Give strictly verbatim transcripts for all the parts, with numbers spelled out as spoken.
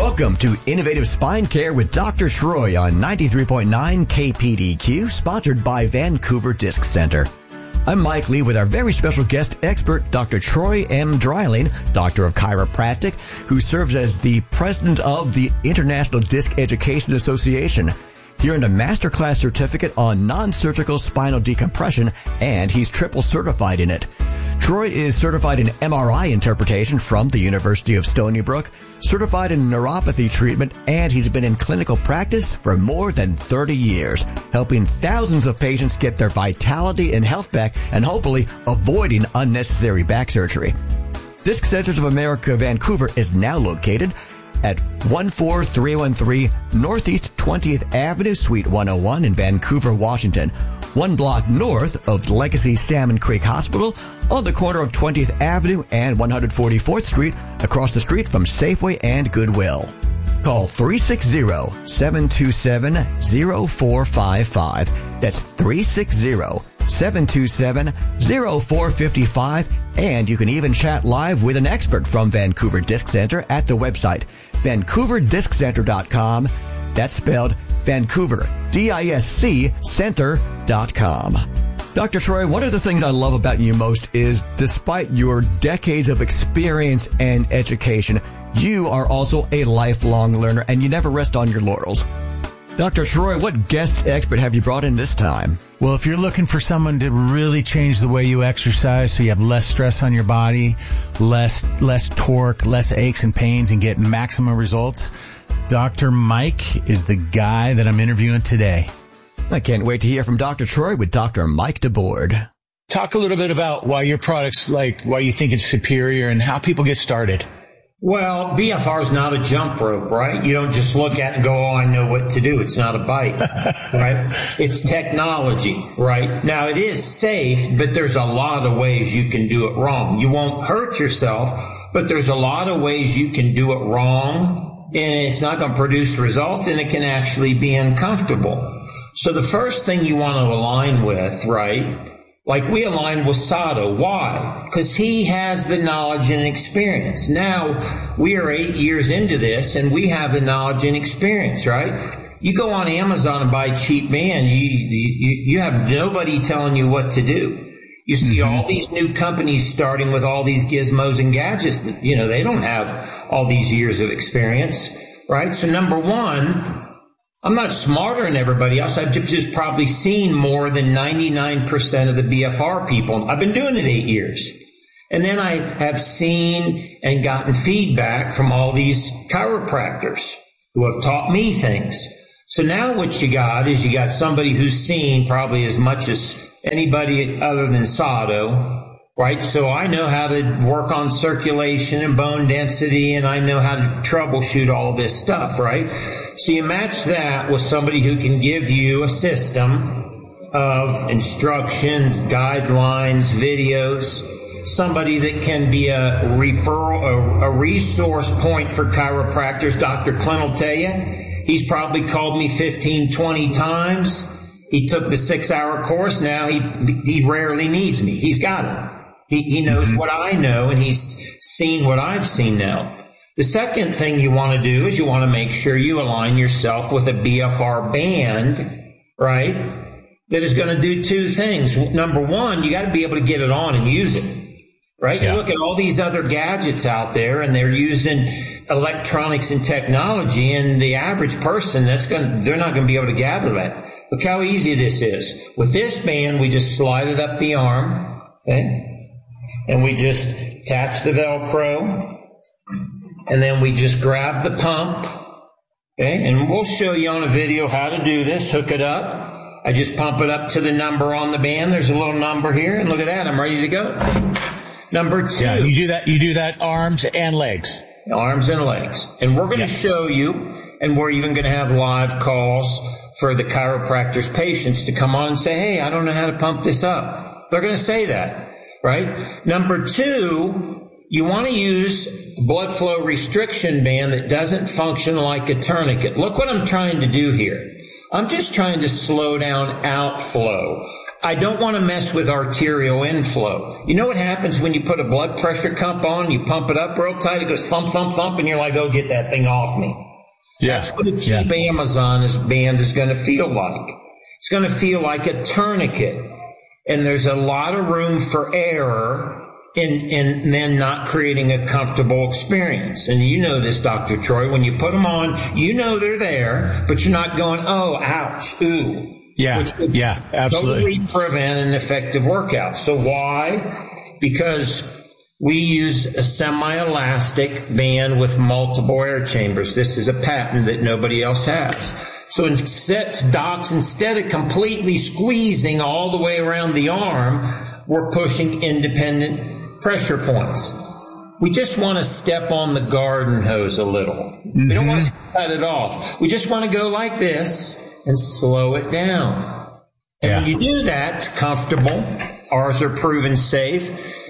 Welcome to Innovative Spine Care with Doctor Troy on ninety-three point nine K P D Q, sponsored by Vancouver Disc Center. I'm Mike Lee with our very special guest expert, Doctor Troy M. Dreiling, Doctor of Chiropractic, who serves as the president of the International Disc Education Association. He earned a masterclass certificate on non-surgical spinal decompression, and he's triple certified in it. Troy is certified in M R I interpretation from the University of Stony Brook, certified in neuropathy treatment, and he's been in clinical practice for more than thirty years, helping thousands of patients get their vitality and health back and hopefully avoiding unnecessary back surgery. Disc Centers of America Vancouver is now located at one four three one three Northeast twentieth Avenue, Suite one oh one in Vancouver, Washington, one block north of Legacy Salmon Creek Hospital, on the corner of twentieth Avenue and one forty-fourth Street, across the street from Safeway and Goodwill. Call three six zero, seven two seven, zero four five five. That's three six zero, seven two seven, zero four five five. And you can even chat live with an expert from Vancouver Disc Center at the website vancouver disc center dot com. That's spelled Vancouver, D I S C, center dot com. Doctor Troy, one of the things I love about you most is, despite your decades of experience and education, you are also a lifelong learner, and you never rest on your laurels. Doctor Troy, what guest expert have you brought in this time? Well, if you're looking for someone to really change the way you exercise so you have less stress on your body, less less torque, less aches and pains, and get maximum results, Doctor Mike is the guy that I'm interviewing today. I can't wait to hear from Doctor Troy with Doctor Mike DeBoard. Talk a little bit about why your product's like, why you think it's superior and how people get started. Well, B F R is not a jump rope, right? You don't just look at it and go, oh, I know what to do. It's not a bike, right? It's technology, right? Now, it is safe, but there's a lot of ways you can do it wrong. You won't hurt yourself, but there's a lot of ways you can do it wrong, and it's not going to produce results, and it can actually be uncomfortable. So the first thing you want to align with, right? Like we aligned with Sato. Why? Because he has the knowledge and experience. Now, we are eight years into this, and we have the knowledge and experience, right? You go on Amazon and buy Cheap Man, you, you, you have nobody telling you what to do. You see mm-hmm. all these new companies starting with all these gizmos and gadgets. That, you know, they don't have all these years of experience, right? So number one, I'm not smarter than everybody else. I've just probably seen more than ninety-nine percent of the B F R people. I've been doing it eight years. And then I have seen and gotten feedback from all these chiropractors who have taught me things. So now what you got is you got somebody who's seen probably as much as anybody other than Sato, right? So I know how to work on circulation and bone density, and I know how to troubleshoot all this stuff, right? So you match that with somebody who can give you a system of instructions, guidelines, videos, somebody that can be a referral, a, a resource point for chiropractors. Doctor Clint will tell you, he's probably called me fifteen, twenty times. He took the six-hour course. Now he he rarely needs me. He's got it. He, he knows mm-hmm. what I know, and he's seen what I've seen now. The second thing you want to do is you want to make sure you align yourself with a B F R band, right, that is going to do two things. Number one, you got to be able to get it on and use it, right? Yeah. You look at all these other gadgets out there, and they're using electronics and technology, and the average person, that's going to, they're not going to be able to gather that. Look how easy this is. With this band, we just slide it up the arm, okay, and we just attach the Velcro. And then we just grab the pump, okay? And we'll show you on a video how to do this. Hook it up. I just pump it up to the number on the band. There's a little number here, and look at that. I'm ready to go. Number two. Yeah, you do that. You do that arms and legs. Arms and legs. And we're going to yeah. show you, and we're even going to have live calls for the chiropractor's patients to come on and say, hey, I don't know how to pump this up. They're going to say that, right? Number two, you want to use blood flow restriction band that doesn't function like a tourniquet. Look what I'm trying to do here. I'm just trying to slow down outflow. I don't want to mess with arterial inflow. You know what happens when you put a blood pressure cuff on, you pump it up real tight, it goes thump, thump, thump, and you're like, oh, get that thing off me. Yeah. That's what a cheap yeah. Amazon is, band is going to feel like. It's going to feel like a tourniquet. And there's a lot of room for error in, in men not creating a comfortable experience. And you know this, Doctor Troy, when you put them on, you know they're there, but you're not going, oh, ouch, ooh. Yeah, which would yeah, absolutely totally prevent an effective workout. So why? Because we use a semi-elastic band with multiple air chambers. This is a patent that nobody else has. So instead, docs, instead of completely squeezing all the way around the arm, we're pushing independent pressure points. We just want to step on the garden hose a little. Mm-hmm. We don't want to cut it off. We just want to go like this and slow it down. And yeah. when you do that, it's comfortable. Ours are proven safe.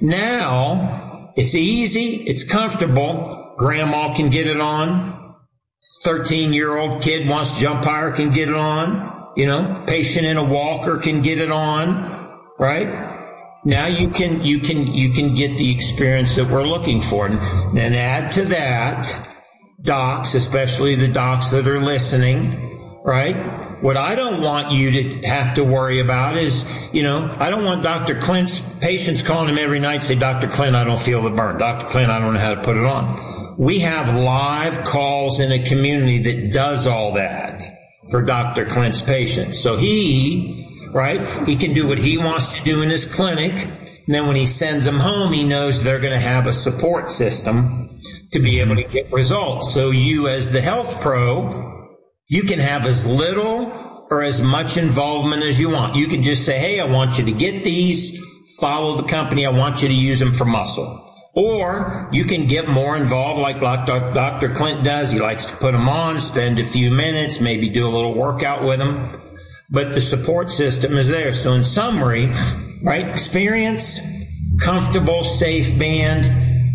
Now, it's easy, it's comfortable. Grandma can get it on. thirteen-year-old kid wants to jump higher can get it on. You know, patient in a walker can get it on. Right? Now you can, you can, you can get the experience that we're looking for. And then add to that, docs, especially the docs that are listening, right? What I don't want you to have to worry about is, you know, I don't want Doctor Clint's patients calling him every night, say, Doctor Clint, I don't feel the burn. Doctor Clint, I don't know how to put it on. We have live calls in a community that does all that for Doctor Clint's patients. So he, right, he can do what he wants to do in his clinic. And then when he sends them home, he knows they're going to have a support system to be able to get results. So you as the health pro, you can have as little or as much involvement as you want. You can just say, hey, I want you to get these, follow the company, I want you to use them for muscle. Or you can get more involved like Doctor Clint does. He likes to put them on, spend a few minutes, maybe do a little workout with them. But the support system is there. So in summary, right, experience, comfortable, safe band,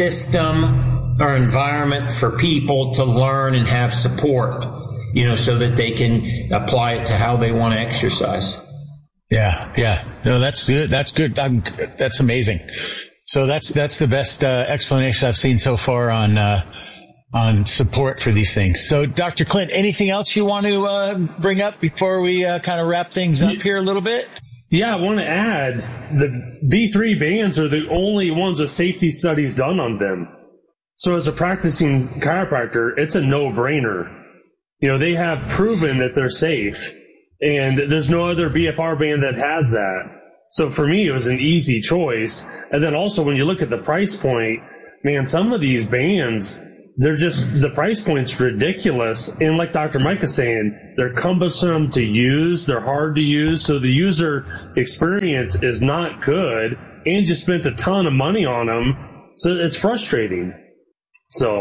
system, or environment for people to learn and have support. You know, so that they can apply it to how they want to exercise. Yeah, yeah. No, that's good. That's good. I'm, that's amazing. So that's that's the best uh, explanation I've seen so far on uh, on support for these things. So, Doctor Clint, anything else you want to uh, bring up before we uh, kind of wrap things up here a little bit? Yeah, I want to add the B three bands are the only ones with safety studies done on them. So, as a practicing chiropractor, it's a no-brainer. You know, they have proven that they're safe, and there's no other B F R band that has that. So for me, it was an easy choice. And then also when you look at the price point, man, some of these bands, they're just, the price point's ridiculous. And like Doctor Mike is saying, they're cumbersome to use, they're hard to use, so the user experience is not good, and you spent a ton of money on them, so it's frustrating. So.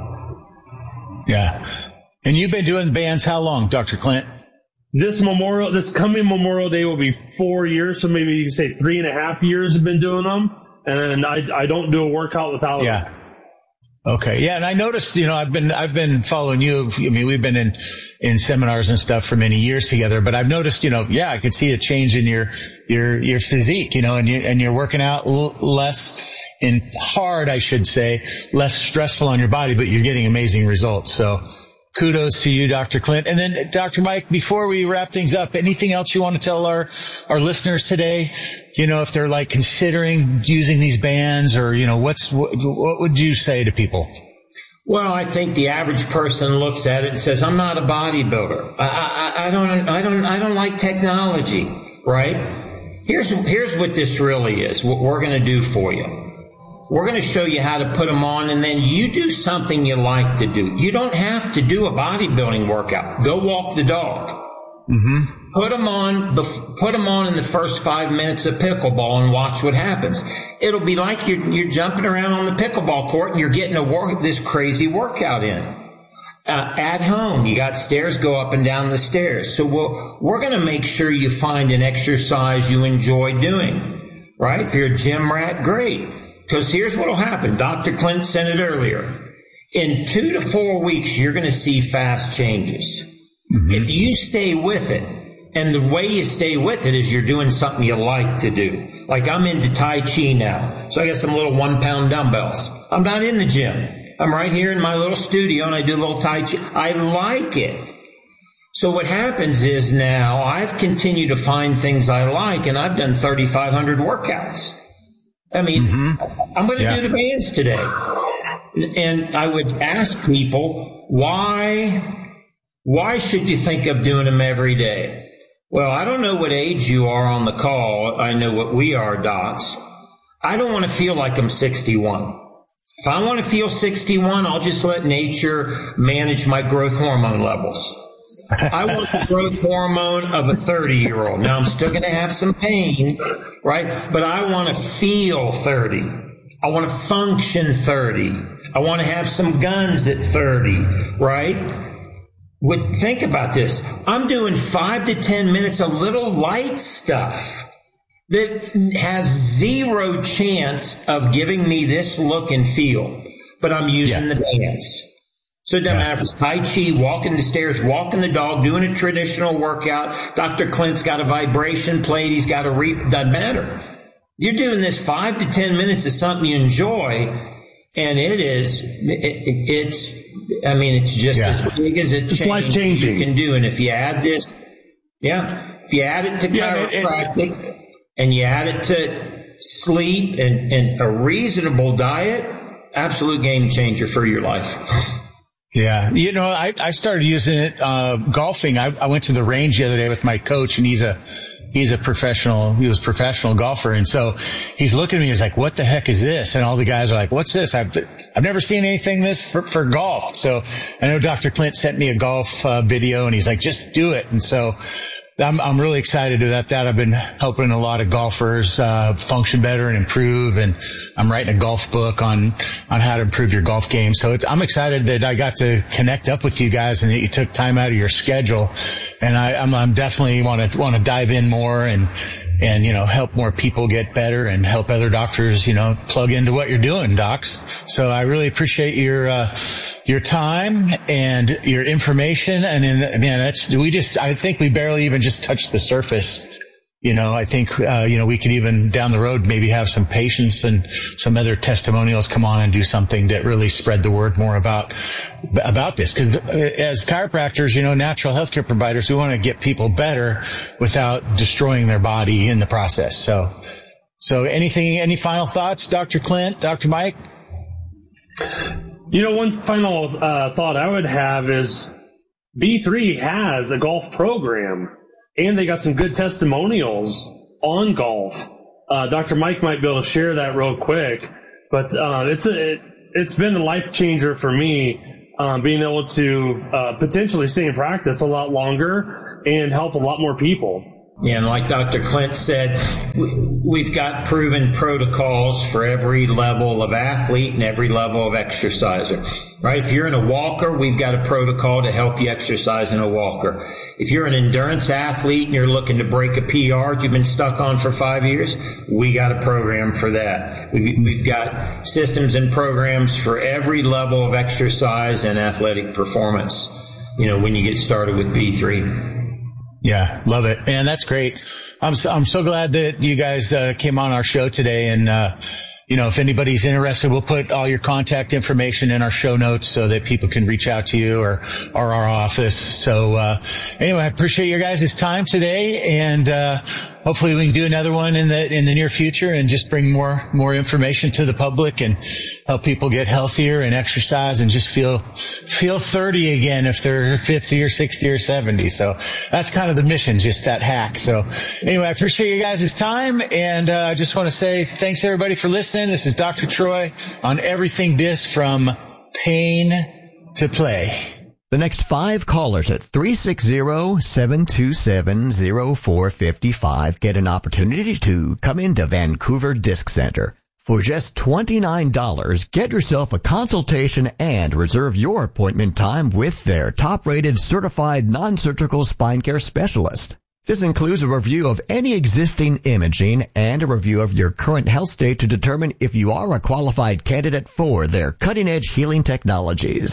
Yeah. And you've been doing bands how long, Doctor Clint? This Memorial, this coming Memorial Day will be four years, so maybe you can say three and a half years have been doing them. And I, I don't do a workout without yeah. them. Okay. Yeah. And I noticed, you know, I've been, I've been following you. I mean, we've been in, in seminars and stuff for many years together, but I've noticed, you know, yeah, I could see a change in your, your, your physique, you know, and you, and you're working out l- less and hard, I should say, less stressful on your body, but you're getting amazing results. So kudos to you, Doctor Clint. And then Doctor Mike, before we wrap things up, anything else you want to tell our, our listeners today? You know, if they're like considering using these bands, or, you know, what's, what, what would you say to people? Well, I think the average person looks at it and says, I'm not a bodybuilder. I, I, I don't, I don't, I don't like technology, right? Here's, here's what this really is, what we're going to do for you. We're going to show you how to put them on, and then you do something you like to do. You don't have to do a bodybuilding workout. Go walk the dog. Mm-hmm. Put them on, put them on in the first five minutes of pickleball and watch what happens. It'll be like you're, you're jumping around on the pickleball court and you're getting a work, this crazy workout in. Uh, at home, you got stairs, go up and down the stairs. So we'll, we're going to make sure you find an exercise you enjoy doing, right? If you're a gym rat, great. Because here's what will happen. Doctor Clint said it earlier. In two to four weeks, you're going to see fast changes. Mm-hmm. If you stay with it, And the way you stay with it is you're doing something you like to do. Like I'm into Tai Chi now. So I got some little one pound dumbbells. I'm not in the gym. I'm right here in my little studio and I do a little Tai Chi. I like it. So what happens is now I've continued to find things I like and I've done thirty-five hundred workouts. I mean, mm-hmm. I'm going to yeah. do the bands today. And I would ask people, why, why should you think of doing them every day? Well, I don't know what age you are on the call. I know what we are, docs. I don't want to feel like I'm sixty-one. If I want to feel sixty-one, I'll just let nature manage my growth hormone levels. I want the growth hormone of a thirty-year-old. Now, I'm still going to have some pain, right? But I want to feel thirty. I want to function thirty. I want to have some guns at thirty, right? Would think about this. I'm doing five to ten minutes of little light stuff that has zero chance of giving me this look and feel, but I'm using yeah. the bands. So it doesn't yeah. matter if it's Tai Chi, walking the stairs, walking the dog, doing a traditional workout. Doctor Clint's got a vibration plate. He's got a reap. Doesn't matter. You're doing this five to ten minutes of something you enjoy, and it is, it, it, it's, I mean, it's just yeah. as big as it it's life changing. You can do. And if you add this, yeah, if you add it to yeah, chiropractic it, it, and you add it to sleep and, and a reasonable diet, absolute game changer for your life. Yeah. You know, I, I started using it, uh, golfing. I, I went to the range the other day with my coach and he's a, he's a professional, he was a professional golfer. And so he's looking at me, he's like, what the heck is this? And all the guys are like, what's this? I've, I've never seen anything this for, for golf. So I know Doctor Clint sent me a golf uh, video and he's like, just do it. And so I'm, I'm really excited about that. I've been helping a lot of golfers, uh, function better and improve. And I'm writing a golf book on, on how to improve your golf game. So it's, I'm excited that I got to connect up with you guys and that you took time out of your schedule. And I, I'm, I'm definitely want to, want to dive in more and, and, you know, help more people get better and help other doctors, you know, plug into what you're doing, docs. So I really appreciate your, uh, your time and your information. And then, man, that's, we just, I think we barely even just touched the surface. You know, I think, uh, you know, we could even down the road maybe have some patients and some other testimonials come on and do something that really spread the word more about, about this. Cause as chiropractors, you know, natural healthcare providers, we want to get people better without destroying their body in the process. So, so anything, any final thoughts, Doctor Clint, Doctor Mike? You know, one final uh, thought I would have is B three has a golf program. And they got some good testimonials on golf. Uh, Doctor Mike might be able to share that real quick, but uh, it's a, it, it's been a life changer for me, um, being able to uh, potentially stay in practice a lot longer and help a lot more people. Yeah, and like Doctor Clint said, we've got proven protocols for every level of athlete and every level of exerciser, right? If you're in a walker, we've got a protocol to help you exercise in a walker. If you're an endurance athlete and you're looking to break a P R you've been stuck on for five years, we got a program for that. We've, we've got systems and programs for every level of exercise and athletic performance, you know, when you get started with B three. Yeah, love it. And that's great. I'm so, I'm so glad that you guys uh, came on our show today. And, uh, you know, if anybody's interested, we'll put all your contact information in our show notes so that people can reach out to you or, or our office. So, uh, anyway, I appreciate your guys' time today. And, uh, hopefully we can do another one in the, in the near future and just bring more, more information to the public and help people get healthier and exercise and just feel, feel thirty again if they're fifty or sixty or seventy. So that's kind of the mission, just that hack. So anyway, I appreciate you guys' time. And, uh, I just want to say thanks everybody for listening. This is Doctor Troy on Everything Disc from Pain to Play. The next five callers at three six zero, seven two seven, zero four five five get an opportunity to come into Vancouver Disc Center. For just twenty-nine dollars, get yourself a consultation and reserve your appointment time with their top-rated certified non-surgical spine care specialist. This includes a review of any existing imaging and a review of your current health state to determine if you are a qualified candidate for their cutting-edge healing technologies.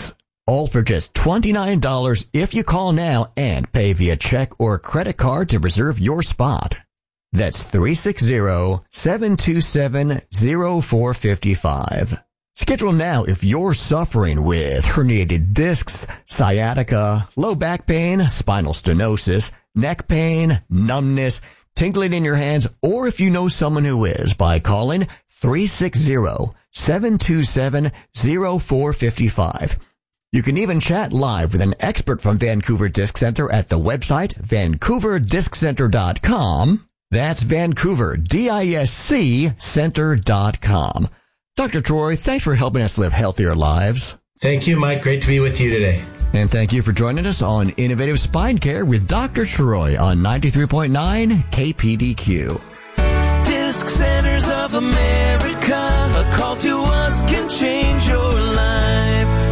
All for just twenty-nine dollars if you call now and pay via check or credit card to reserve your spot. That's three six zero, seven two seven, zero four five five. Schedule now if you're suffering with herniated discs, sciatica, low back pain, spinal stenosis, neck pain, numbness, tingling in your hands, or if you know someone who is, by calling three six zero, seven two seven, zero four five five. You can even chat live with an expert from Vancouver Disc Center at the website vancouver disc center dot com. That's Vancouver, D I S C, center dot com. Doctor Troy, thanks for helping us live healthier lives. Thank you, Mike. Great to be with you today. And thank you for joining us on Innovative Spine Care with Doctor Troy on ninety-three point nine K P D Q. Disc Centers of America, a call to us can change your life.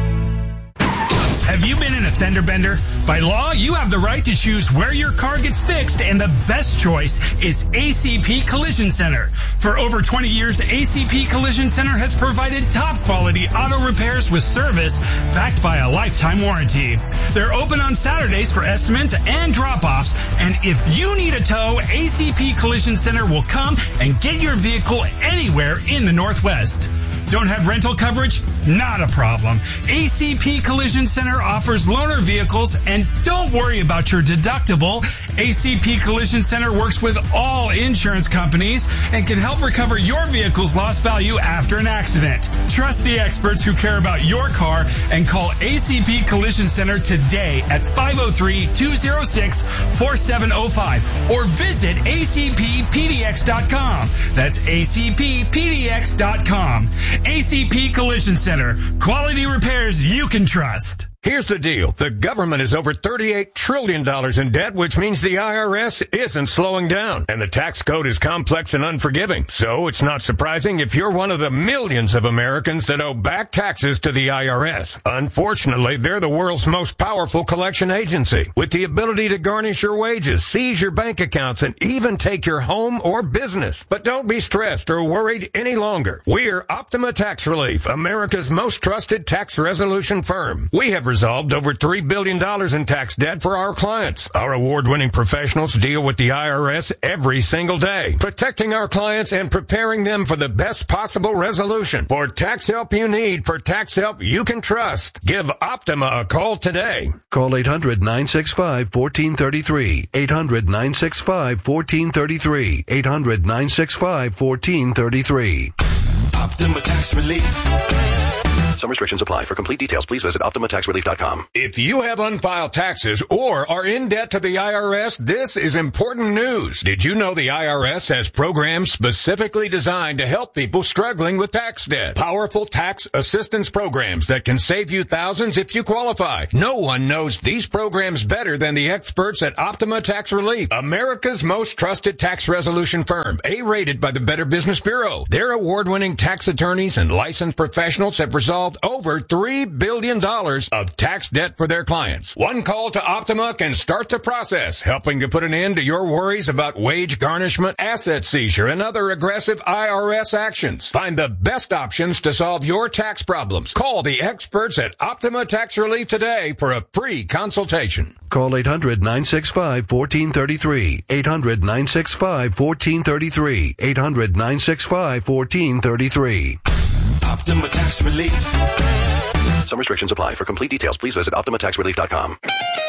Have you been in a fender bender? By law, you have the right to choose where your car gets fixed, and the best choice is A C P Collision Center. For over twenty years, A C P Collision Center has provided top quality auto repairs with service backed by a lifetime warranty. They're open on Saturdays for estimates and drop-offs, and if you need a tow, A C P Collision Center will come and get your vehicle anywhere in the Northwest. Don't have rental coverage? Not a problem. A C P Collision Center offers loaner vehicles, and don't worry about your deductible. A C P Collision Center works with all insurance companies and can help recover your vehicle's lost value after an accident. Trust the experts who care about your car and call A C P Collision Center today at five oh three, two oh six, four seven oh five or visit A C P P D X dot com. That's A C P P D X dot com. A C P Collision Center. Quality repairs you can trust. Here's the deal. The government is over thirty-eight trillion dollars in debt, which means the I R S isn't slowing down. And the tax code is complex and unforgiving. So it's not surprising if you're one of the millions of Americans that owe back taxes to the I R S. Unfortunately, they're the world's most powerful collection agency, with the ability to garnish your wages, seize your bank accounts, and even take your home or business. But don't be stressed or worried any longer. We're Optima Tax Relief, America's most trusted tax resolution firm. We have resolved over three billion dollars in tax debt for our clients. Our award-winning professionals deal with the I R S every single day, protecting our clients and preparing them for the best possible resolution. For tax help you need, for tax help you can trust, give Optima a call today. Call eight hundred, nine six five, one four three three, eight hundred, nine six five, one four three three, eight hundred, nine six five, one four three three. Optima Tax Relief. Some restrictions apply. For complete details, please visit optima tax relief dot com. If you have unfiled taxes or are in debt to the I R S, this is important news. Did you know the I R S has programs specifically designed to help people struggling with tax debt? Powerful tax assistance programs that can save you thousands if you qualify. No one knows these programs better than the experts at Optima Tax Relief, America's most trusted tax resolution firm, A-rated by the Better Business Bureau. Their award-winning tax attorneys and licensed professionals have resolved over three billion dollars of tax debt for their clients. One call to Optima can start the process, helping to put an end to your worries about wage garnishment, asset seizure, and other aggressive I R S actions. Find the best options to solve your tax problems. Call the experts at Optima Tax Relief today for a free consultation. Call eight hundred, nine six five, one four three three, eight hundred, nine six five, one four three three, eight hundred, nine six five, one four three three. Optima Tax Relief. Some restrictions apply. For complete details, please visit optima tax relief dot com.